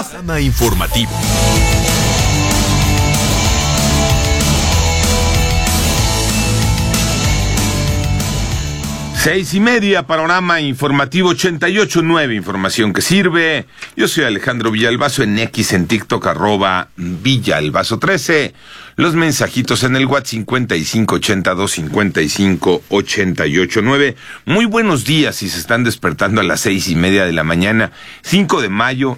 Panorama informativo. Seis y media, Panorama informativo 88.9, información que sirve. Yo soy Alejandro Villalbazo, en X, en TikTok, @Villalbazo13. Los mensajitos en el WhatsApp 5582558889. Muy buenos días si se están despertando a las 6:30 de la mañana, 5 de mayo.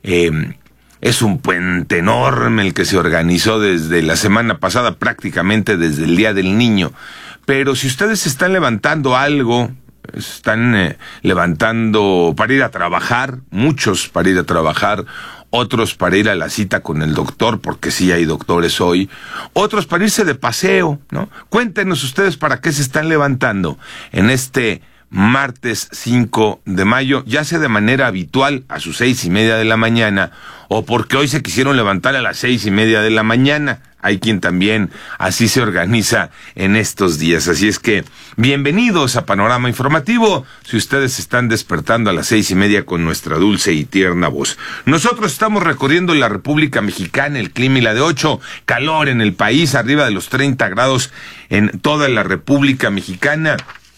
Es un puente enorme el que se organizó desde la semana pasada, prácticamente desde el Día del Niño. Pero si ustedes están levantando algo, están levantando para ir a trabajar, muchos para ir a trabajar, otros para ir a la cita con el doctor, porque sí hay doctores hoy, otros para irse de paseo, ¿no? Cuéntenos ustedes para qué se están levantando en este martes 5 de mayo, ya sea de manera habitual a sus 6:30 de la mañana, o porque hoy se quisieron levantar a las 6:30 de la mañana. Hay quien también así se organiza en estos días. Así es que, bienvenidos a Panorama Informativo, si ustedes están despertando a las 6:30 con nuestra dulce y tierna voz. Nosotros estamos recorriendo la República Mexicana, el clima y la de 8, calor en el país, arriba de los 30 grados en toda la República Mexicana,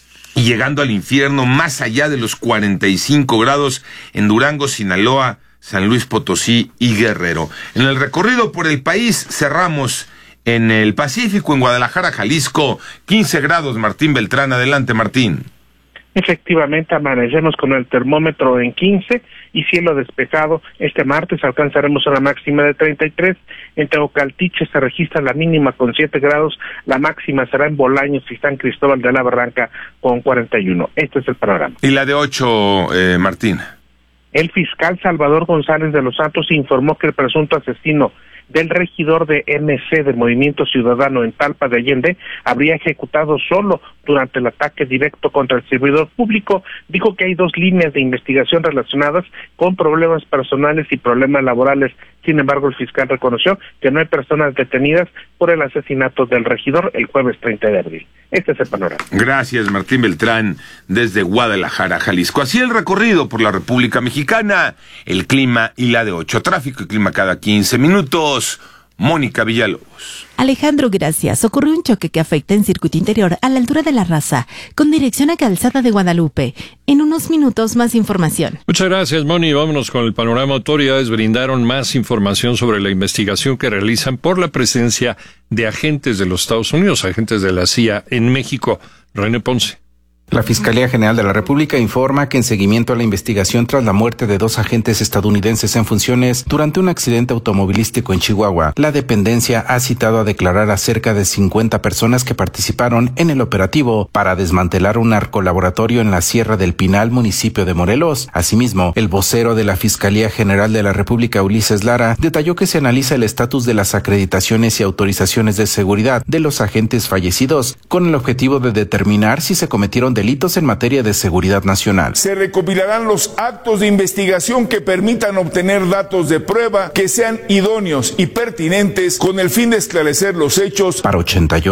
y llegando al infierno, más allá de los 45 grados en Durango, Sinaloa, San Luis Potosí y Guerrero. En el recorrido por el país cerramos en el Pacífico, en Guadalajara, Jalisco, 15 grados. Martín Beltrán, adelante, Martín. Efectivamente, amanecemos con el termómetro en 15 y cielo despejado. Este martes alcanzaremos una máxima de 33. En Teocaltiche se registra la mínima con 7 grados, la máxima será en Bolaños y San Cristóbal de la Barranca con 41. Este es el panorama. ¿Y la de 8, Martín? El fiscal Salvador González de los Santos informó que el presunto asesino del regidor de MC del Movimiento Ciudadano en Talpa de Allende habría ejecutado solo durante el ataque directo contra el servidor público. Dijo que hay 2 líneas de investigación relacionadas con problemas personales y problemas laborales. Sin embargo, el fiscal reconoció que no hay personas detenidas por el asesinato del regidor el jueves 30 de abril. Este es el panorama. Gracias, Martín Beltrán, desde Guadalajara, Jalisco. Así el recorrido por la República Mexicana, el clima y la de 8. Tráfico y clima cada 15 minutos. Mónica Villalobos. Alejandro, gracias. Ocurrió un choque que afecta en circuito interior a la altura de La Raza, con dirección a Calzada de Guadalupe. En unos minutos, más información. Muchas gracias, Moni. Vámonos con el panorama. Autoridades brindaron más información sobre la investigación que realizan por la presencia de agentes de los Estados Unidos, agentes de la CIA en México. René Ponce. La Fiscalía General de la República informa que en seguimiento a la investigación tras la muerte de 2 agentes estadounidenses en funciones durante un accidente automovilístico en Chihuahua, la dependencia ha citado a declarar a cerca de 50 personas que participaron en el operativo para desmantelar un narcolaboratorio en la Sierra del Pinal, municipio de Morelos. Asimismo, el vocero de la Fiscalía General de la República, Ulises Lara, detalló que se analiza el estatus de las acreditaciones y autorizaciones de seguridad de los agentes fallecidos, con el objetivo de determinar si se cometieron delitos en materia de seguridad nacional. Se recopilarán los actos de investigación que permitan obtener datos de prueba que sean idóneos y pertinentes con el fin de esclarecer los hechos. Para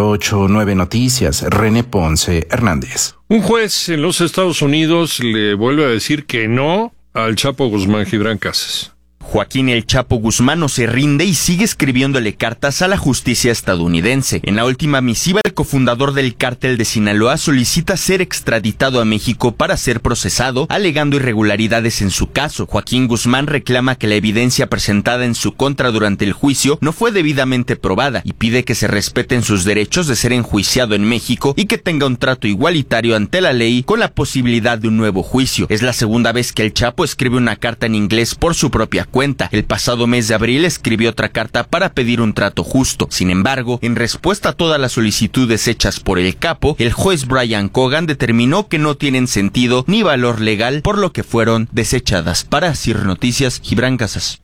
88.9 Noticias, René Ponce Hernández. Un juez en los Estados Unidos le vuelve a decir que no al Chapo Guzmán. Gibran Casas. Joaquín El Chapo Guzmán no se rinde y sigue escribiéndole cartas a la justicia estadounidense. En la última misiva, el cofundador del cártel de Sinaloa solicita ser extraditado a México para ser procesado, alegando irregularidades en su caso. Joaquín Guzmán reclama que la evidencia presentada en su contra durante el juicio no fue debidamente probada y pide que se respeten sus derechos de ser enjuiciado en México y que tenga un trato igualitario ante la ley con la posibilidad de un nuevo juicio. Es la segunda vez que El Chapo escribe una carta en inglés por su propia cuenta. El pasado mes de abril escribió otra carta para pedir un trato justo. Sin embargo, en respuesta a todas las solicitudes hechas por el capo, el juez Brian Cogan determinó que no tienen sentido ni valor legal, por lo que fueron desechadas. Para CIR Noticias, Gibran Casas.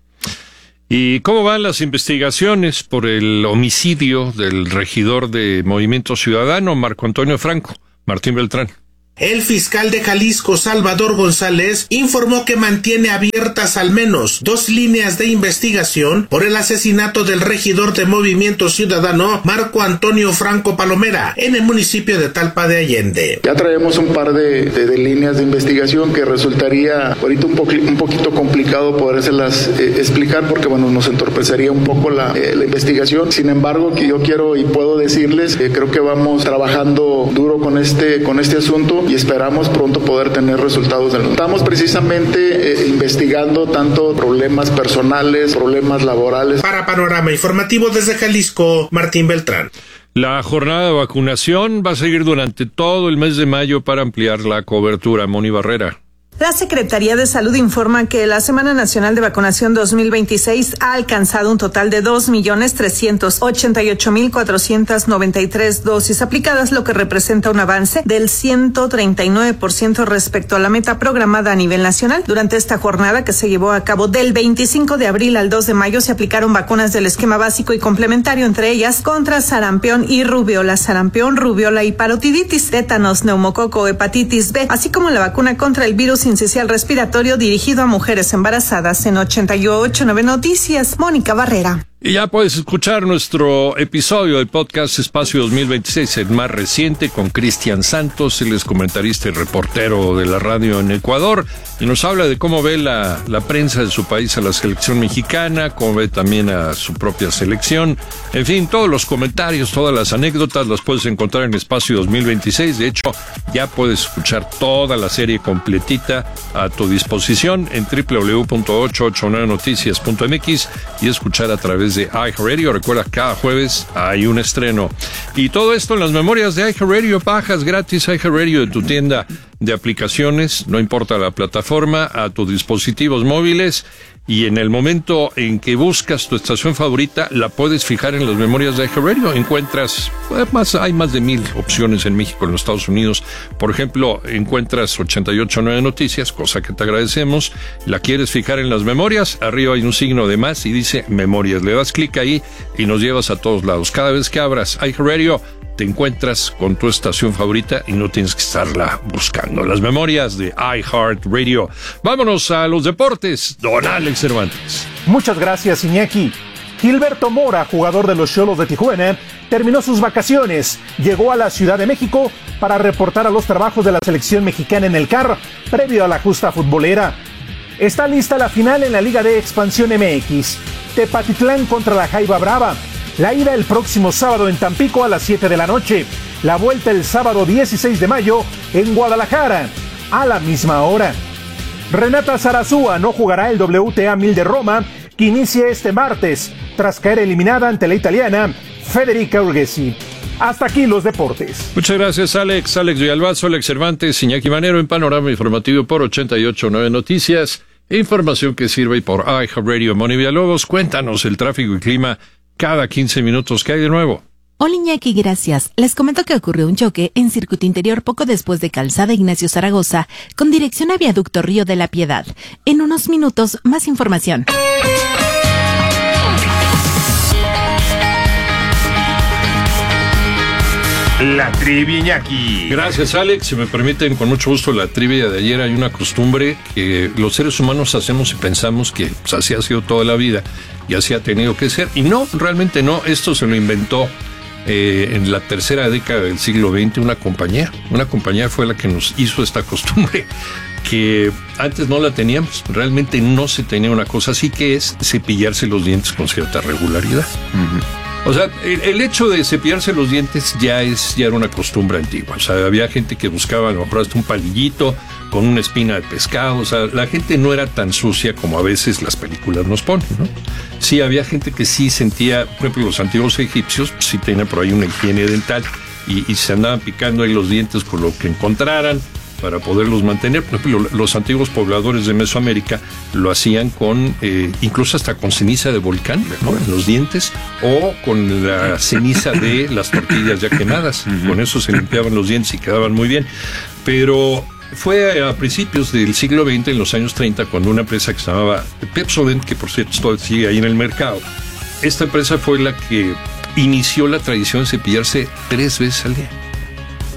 ¿Y cómo van las investigaciones por el homicidio del regidor de Movimiento Ciudadano, Marco Antonio Franco? Martín Beltrán. El fiscal de Jalisco, Salvador González, informó que mantiene abiertas al menos 2 líneas de investigación por el asesinato del regidor de Movimiento Ciudadano, Marco Antonio Franco Palomera, en el municipio de Talpa de Allende. Ya traemos un par de líneas de investigación que resultaría ahorita un poquito complicado podérselas explicar porque nos entorpecería un poco la investigación. Sin embargo, que yo quiero y puedo decirles que creo que vamos trabajando duro con este asunto y esperamos pronto poder tener resultados. Estamos precisamente investigando tanto problemas personales, problemas laborales. Para Panorama Informativo desde Jalisco, Martín Beltrán. La jornada de vacunación va a seguir durante todo el mes de mayo para ampliar la cobertura. Moni Barrera. La Secretaría de Salud informa que la Semana Nacional de Vacunación 2026 ha alcanzado un total de 2.388.493 dosis aplicadas, lo que representa un avance del 139% respecto a la meta programada a nivel nacional. Durante esta jornada, que se llevó a cabo del 25 de abril al 2 de mayo, se aplicaron vacunas del esquema básico y complementario, entre ellas contra sarampión y rubiola, y parotiditis, tétanos, neumococo, hepatitis B, así como la vacuna contra el virus sincicial respiratorio dirigido a mujeres embarazadas. En 88.9 Noticias, Mónica Barrera. Y ya puedes escuchar nuestro episodio del podcast Espacio 2026, el más reciente, con Cristian Santos, él es comentarista y reportero de la radio en Ecuador, y nos habla de cómo ve la prensa de su país a la selección mexicana, cómo ve también a su propia selección. En fin, todos los comentarios, todas las anécdotas las puedes encontrar en Espacio 2026. De hecho, ya puedes escuchar toda la serie completita a tu disposición en www.889noticias.mx y escuchar a través de iHeartRadio. Recuerda, cada jueves hay un estreno. Y todo esto en las memorias de iHeartRadio. Bajas gratis iHeartRadio de tu tienda de aplicaciones, no importa la plataforma, a tus dispositivos móviles. Y en el momento en que buscas tu estación favorita, la puedes fijar en las memorias de iHeartRadio. Encuentras, hay más de 1,000 opciones en México, en los Estados Unidos. Por ejemplo, encuentras 88.9 Noticias, cosa que te agradecemos. La quieres fijar en las memorias, arriba hay un signo de más y dice memorias. Le das clic ahí y nos llevas a todos lados. Cada vez que abras iHeartRadio, te encuentras con tu estación favorita y no tienes que estarla buscando. Las memorias de iHeartRadio. Vámonos a los deportes. Don Alex Cervantes. Muchas gracias, Iñaki. Gilberto Mora, jugador de los Xolos de Tijuana, terminó sus vacaciones, llegó a la Ciudad de México para reportar a los trabajos de la selección mexicana en el CAR, previo a la justa futbolera. Está lista la final en la Liga de Expansión MX. Tepatitlán contra la Jaiba Brava. La ida el próximo sábado en Tampico a las 7 de la noche. La vuelta el sábado 16 de mayo en Guadalajara, a la misma hora. Renata Zarazúa no jugará el WTA 1000 de Roma, que inicia este martes, tras caer eliminada ante la italiana Federica Urgesi. Hasta aquí los deportes. Muchas gracias, Alex. Alex Villalbazo, Alex Cervantes, Iñaki Manero en Panorama Informativo por 88.9 Noticias. Información que sirve por iHeartRadio. Moni Villalobos, cuéntanos el tráfico y clima cada 15 minutos. ¿Qué hay de nuevo? Hola, Iñaki, gracias. Les comento que ocurrió un choque en circuito interior poco después de Calzada Ignacio Zaragoza con dirección a Viaducto Río de la Piedad. En unos minutos, más información. La trivia, Iñaki. Gracias, Alex. Si me permiten, con mucho gusto, la trivia de ayer. Hay una costumbre que los seres humanos hacemos y pensamos que así ha sido toda la vida y así ha tenido que ser. Y no, realmente no. Esto se lo inventó en la tercera década del siglo XX una compañía. Una compañía fue la que nos hizo esta costumbre que antes no la teníamos. Realmente no se tenía una cosa así, que es cepillarse los dientes con cierta regularidad. O sea, el hecho de cepillarse los dientes ya era una costumbre antigua. O sea, había gente que buscaba a lo mejor hasta un palillito con una espina de pescado. O sea, la gente no era tan sucia como a veces las películas nos ponen, ¿no? Sí, había gente que sí sentía, por ejemplo, los antiguos egipcios, sí tenían por ahí una higiene dental y se andaban picando ahí los dientes por lo que encontraran para poderlos mantener. Por ejemplo, los antiguos pobladores de Mesoamérica lo hacían con, incluso hasta con ceniza de volcán, ¿no?, en los dientes, o con la ceniza de las tortillas ya quemadas. Con eso se limpiaban los dientes y quedaban muy bien. Pero fue a principios del siglo XX, en los años 30, cuando una empresa que se llamaba Pepsodent, que por cierto sigue ahí en el mercado, esta empresa fue la que inició la tradición de cepillarse 3 veces al día.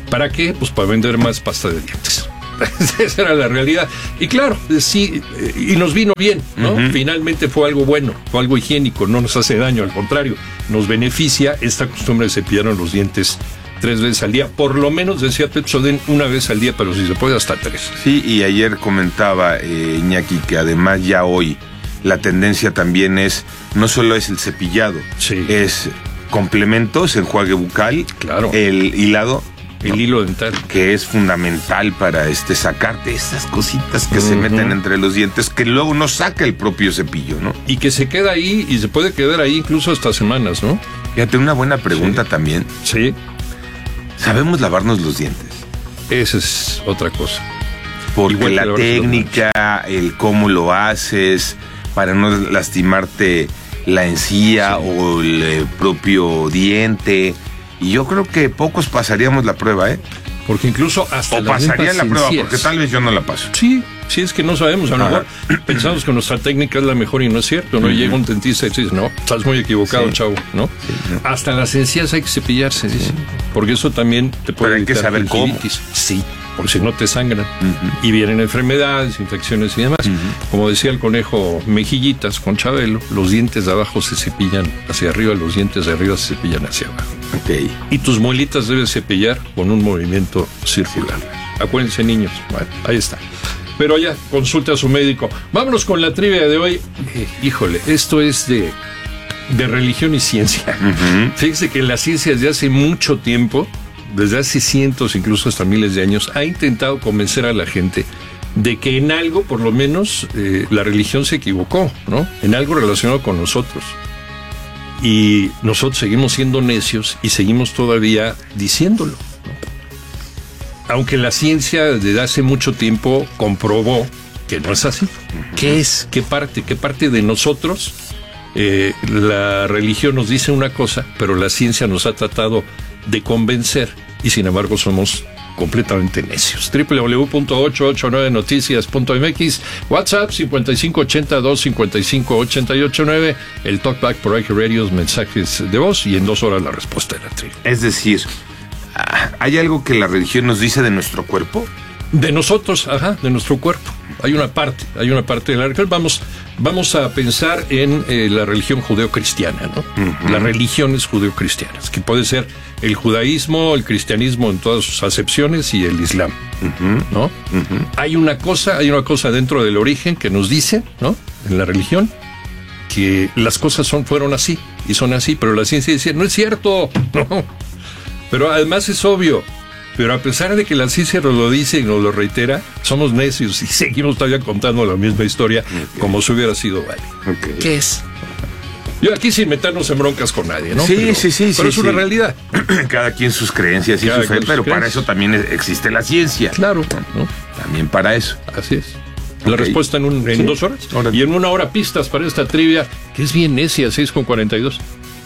¿Para qué? Pues para vender más pasta de dientes. Esa era la realidad. Y claro, sí, y nos vino bien, ¿no? Finalmente fue algo bueno, fue algo higiénico, no nos hace daño, al contrario, nos beneficia esta costumbre de cepillarnos los dientes 3 veces al día. Por lo menos, decía Pepsodent, 1 vez al día, pero si se puede, hasta 3. Sí, y ayer comentaba Iñaki que además ya hoy la tendencia también es, no solo es el cepillado, sí, es complementos, enjuague bucal, claro, el hilado, el hilo dental, que es fundamental para sacarte esas cositas que se meten entre los dientes, que luego no saca el propio cepillo, ¿no? Y que se queda ahí, y se puede quedar ahí incluso hasta semanas, ¿no? Fíjate, una buena pregunta también. Sí. ¿Sabemos lavarnos los dientes? Esa es otra cosa. Porque la técnica, el cómo lo haces, para no lastimarte la encía o el propio diente. Y yo creo que pocos pasaríamos la prueba, ¿eh? Porque incluso hasta o pasarían la prueba, porque tal vez yo no la paso. Sí, sí, es que no sabemos. A lo mejor pensamos que nuestra técnica es la mejor y no es cierto, ¿no? Llega un dentista y dice, no, estás muy equivocado, chavo, ¿no? Sí, no. Hasta las encías hay que cepillarse, dice. Porque eso también te puede evitar. Pero hay que saber cómo. Sí, porque si no te sangran. Y vienen enfermedades, infecciones y demás. Como decía el conejo Mejillitas con Chabelo, los dientes de abajo se cepillan hacia arriba, los dientes de arriba se cepillan hacia abajo. Okay. Y tus muelitas debes cepillar con un movimiento circular. Acuérdense, niños. Bueno, ahí está. Pero ya, consulte a su médico. Vámonos con la trivia de hoy. Híjole, esto es de religión y ciencia. Fíjese que la ciencia desde hace mucho tiempo, desde hace cientos, incluso hasta miles de años, ha intentado convencer a la gente de que en algo, por lo menos, la religión se equivocó, ¿no? En algo relacionado con nosotros. Y nosotros seguimos siendo necios y seguimos todavía diciéndolo, ¿no? Aunque la ciencia desde hace mucho tiempo comprobó que no es así. ¿Qué es? ¿Qué parte de nosotros? La religión nos dice una cosa, pero la ciencia nos ha tratado de convencer y sin embargo somos completamente necios. www.889noticias.mx, WhatsApp 5582-558889, el Talkback por IQ Radio, mensajes de voz, y en 2 horas la respuesta de la trivia. Es decir, ¿hay algo que la religión nos dice de nuestro cuerpo? De nosotros, de nuestro cuerpo. Hay una parte de la religión. Vamos a pensar en la religión judeocristiana, ¿no? Las religiones judeocristianas, que puede ser el judaísmo, el cristianismo en todas sus acepciones y el islam, ¿no? Hay una cosa dentro del origen que nos dice, ¿no? En la religión, que las cosas fueron así y son así, pero la ciencia dice, no es cierto, no. Pero además es obvio. Pero a pesar de que la ciencia nos lo dice y nos lo reitera, somos necios y seguimos todavía contando la misma historia como si hubiera sido válido. ¿Qué es? Yo aquí sin meternos en broncas con nadie, ¿no? Sí. Pero es una realidad. Cada quien sus creencias y su fe, pero para eso también existe la ciencia. Claro, ¿no? También para eso. Así es. La respuesta en 2 horas. Y en 1 hora pistas para esta trivia, que es bien necia, 6:42.